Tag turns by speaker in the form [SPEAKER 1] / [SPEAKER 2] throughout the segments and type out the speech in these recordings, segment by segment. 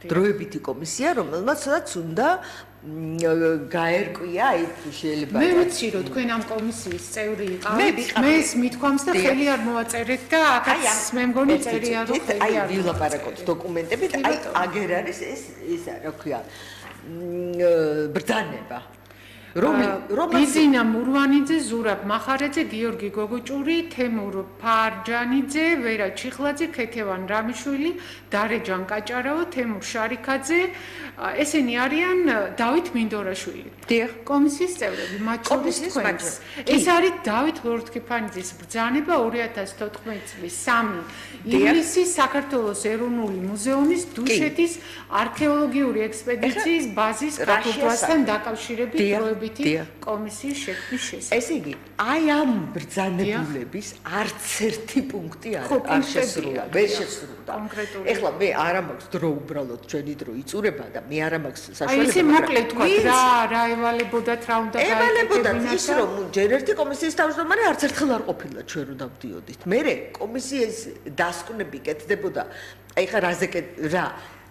[SPEAKER 1] დროებითი კომისია, რომელმაც უნდა გაერკვია, აი შეიძლება.
[SPEAKER 2] მე ვიცი რომ თქვენ ამ კომისიის წევრი იყავით. მე მithქვამს და ხელი არ მოვაწერეთ და აქაც მე მგონი წერია რომ ხელი არ.
[SPEAKER 1] აი ვილაპარაკოთ დოკუმენტებით, აი აგერ არის ეს რა ქვია ბრძანება.
[SPEAKER 2] ბიზინა მურვანიძე, ზურაბ მახარაძე, გიორგი გოგოჭური, თემურ ფარჯანიძე, ვერა ჩიხლაძე, ქეთევან რამიშვილი, დარეჯან კაჭარავა, თემურ შარიქაძე, ესენი არიან დავით მინდორაშვილი. კომისიის წევრები, მათ შორის თქვენს. ეს არის დავით ლორთქიფანიძის ბრძანება 2014 წლის 3 ივლისის საქართველოს ეროვნული მუზეუმის დუშეთის არქეოლოგიური ექსპედიციის ბაზის გაფუძნასთან დაკავშირებით კომისიის შექმნის შესახებ.
[SPEAKER 1] ესე იგი, აი ამ ბრძანებულების არც ერთი პუნქტი არ შესრულა, ვერ შესრულდა. ეხლა მე არ მაქვს დრო უბრალოდ ჩვენი დრო იწურება და მე არ მაქვს საშუალება.
[SPEAKER 2] აი ესე მოკლედ თქვა რა ევალებოდათ რა უნდა გაიგებინათ.
[SPEAKER 1] ევალებოდათ ის რომ ჯერ ერთი კომისიის თავმჯდომარე არც ერთხელ არ ყოფილა ჩვენ რომ დავდიოდით. მე კომისიის დასკვნები კეთდებოდა. აი ხა რა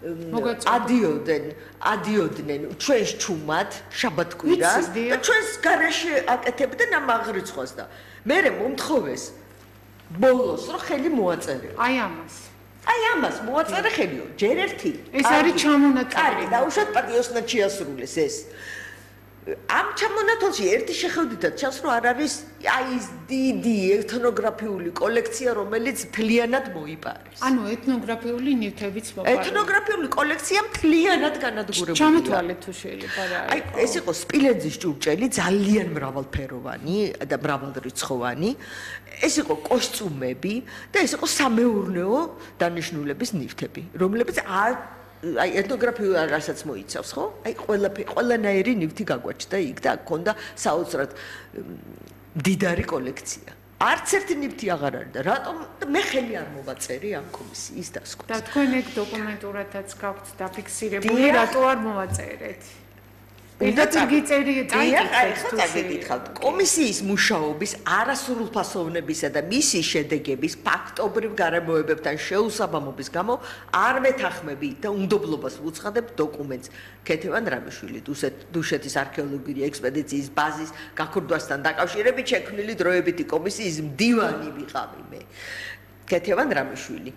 [SPEAKER 1] ადიოდნენ ჩვენს ჩუმად შაბათკვირას და ჩვენს გარეშე აკეთებდნენ ამ აღრიცხვას და მე მომთხოვეს ბოლოს რომ ხელი მოაწერეო.
[SPEAKER 2] აი ამას
[SPEAKER 1] მოაწერე ხელიო. ჯერ ერთი
[SPEAKER 2] ეს არის ჩამონათვალი.
[SPEAKER 1] დაუშვათ პატიოსნად შეასრულეს ეს. ამ ჩამონათვალში ერთი შეხედვითაც ჩანს რომ არ არის აი ის დიდი ეთნოგრაფიული კოლექცია რომელიც მთლიანად მოიპარეს.
[SPEAKER 2] ანუ ეთნოგრაფიული ნივთებიც მოყარეს.
[SPEAKER 1] ეთნოგრაფიული კოლექცია მთლიანად განადგურებულია.
[SPEAKER 2] ჩამოთვალეთ თუ შეიძლება რა.
[SPEAKER 1] აი ეს იყო სპილენძის ჭურჭელი ძალიან მრავალფეროვანი და მრავალრიცხოვანი. ეს იყო კოსტუმები და ეს იყო სამეურნეო დანიშნულების ნივთები, რომლებიც აი ეთნოგრაფიული რასაც მოიცავს, ხო? აი ყველანაირი ნივთი გაგვაჩნდა იქ და აქ ქონდა საოცრად მდიდარი კოლექცია. არც ერთი ნივთი აღარ არის და რატომ მე ხელი არ მოვაწერი ამ კომისიის დასკვნას.
[SPEAKER 2] და თქვენ ეგ დოკუმენტურადაც გაქვთ დაფიქსირებული, რატო არ მოვაწერეთ?
[SPEAKER 1] უნდა წაგიკითხავთ კომისიის მუშაობის არასრულფასოვნებისა და მისი შედეგების ფაქტობრივ გარემოებებთან შეუსაბამობის გამო არ მეთანხმები და უნდობლობას ვუცხადებ დოკუმენტს ქეთევან რამიშვილი დუშეთის არქეოლოგიური ექსპედიციის ბაზის გაქურდვასთან დაკავშირებით შექმნილი დროებითი კომისიის მდივანი ვიყავი მე ქეთევან რამიშვილი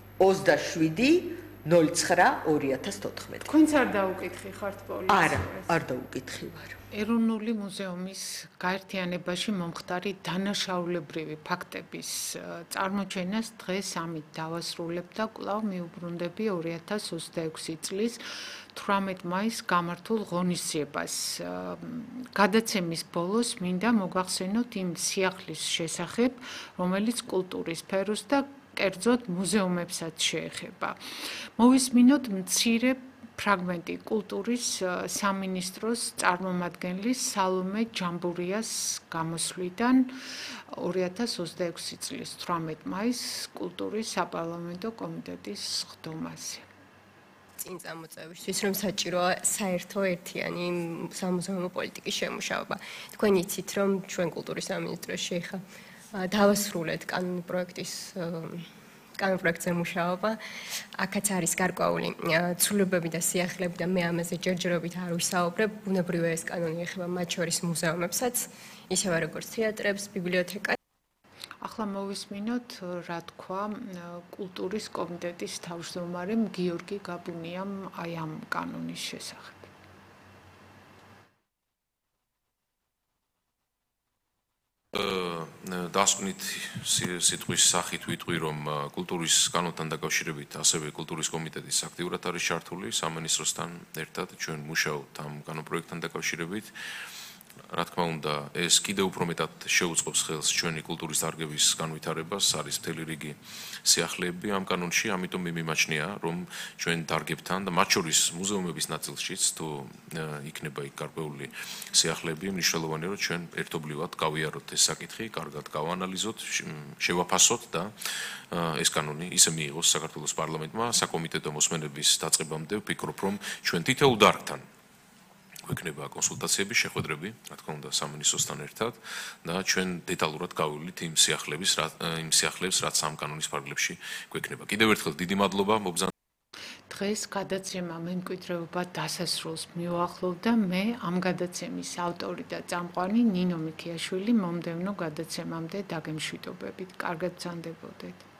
[SPEAKER 1] 27/09/2014.
[SPEAKER 2] თქვენც არ დაუკითხი ხართ პოლიციას?
[SPEAKER 1] არ დაუკითხი ვარ.
[SPEAKER 2] ეროვნული მუზეუმის გაერთიანებაში მომხდარი დანაშაულებრივი ფაქტების წარმოჩენას დღეს ამით დავასრულებ და კვლავ მიუბრუნდები 2026 წლის 18 მაისს გამართულ ღონისძიებას. გადაცემის ბოლოს მინდა მოგახსენოთ იმ სიახლის შესახებ, რომელიც კულტურის სფეროს და კერძოდ მუზეუმებსაც შეეხება. მოვისმინოთ მცირე ფრაგმენტი კულტურის სამინისტროს წარმომადგენლის სალომე ჯამბურიას გამოსვლიდან 2026 წლის 18 მაისს კულტურის საპარლამენტო კომიტეტის სხდომაზე.
[SPEAKER 3] წინ წამოწევისთვის რომ საჭიროა საერთო ერთიანი სამუზეუმო პოლიტიკის შემუშავება. თქვენ იცით რომ ჩვენ კულტურის სამინისტროში ხა დავასრულეთ კანონი პროექტზე მუშაობა. აქაც არის გარკვეული ცვლილებები და სიახლეები და მე ამაზე ჯერჯერობით არ ვისაუბრებ. ბუნებრივია ეს კანონი ეხება მათ შორის მუზეუმებსაც, ისევე როგორც თეატრებს, ბიბლიოთეკას.
[SPEAKER 2] ახლა მოვისმინოთ რა თქვა კულტურის კომიტეტის თავმჯდომარემ გიორგი გაბუნიამ აი ამ კანონის შესახებ.
[SPEAKER 4] დასკვნით სიტყვის სახით ვიტყვი, რომ კულტურის კანონთან დაკავშირებით ასევე კულტურის კომიტეტის აქტიურად არის ჩართული სამინისტროსთან ერთად ჩვენ მუშაობთ ამ კანონპროექტთან დაკავშირებით. რა თქმა უნდა, ეს კიდევ უფრო მეტად შეუწყობს ხელს ჩვენი კულტურის დარგების განვითარებას, არის მთელი რიგი სიახლეები ამ კანონში, ამიტომ მიმაჩნია, რომ ჩვენ დარგებთან და მათ შორის მუზეუმების ნაწილშიც თუ იქნება იქ გარკვეული სიახლეები, მნიშვნელოვანია, რომ ჩვენ ერთობლივად გავიაროთ ეს საკითხი, კარგად გავანალიზოთ, შევაფასოთ და ეს კანონი ისე მიიღოს საქართველოს პარლამენტმა საკომიტეტო მოსმენების დაწყებამდე. ვფიქრობ, რომ ჩვენ თითოეულ დარგთან გვექნება კონსულტაციები, შეხვედრები, რა თქმა უნდა, სამინისტროსთან ერთად და ჩვენ დეტალურად გავივლით იმ სიახლეებს, რაც ამ კანონის ფარგლებში გვექნება. კიდევ ერთხელ დიდი მადლობა მობრძანებელს.
[SPEAKER 2] დღეს გადაცემა მემკვიდრეობა დასასრულს მივახლოვ და მე ამ გადაცემის ავტორი და წამყვანი ნინო მიქიაშვილი მომდევნო გადაცემამდე დაგემშვიდობებით. კარგად ბრძანდებოდეთ.